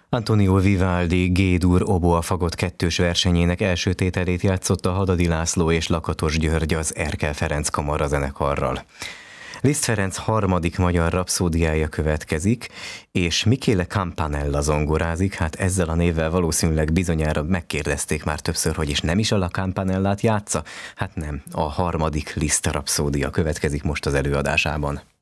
Antonio Vivaldi G-dur oboa fagot kettős versenyének első tételét játszotta Hadadi László és Lakatos György az Erkel Ferenc kamarazenekarral. Liszt Ferenc harmadik magyar rapszódiája következik, és Michele Campanella zongorázik, hát ezzel a névvel valószínűleg bizonyára megkérdezték már többször, hogy is nem is a La Campanellát játsza? Hát nem, a harmadik Liszt rapszódia következik most az előadásában.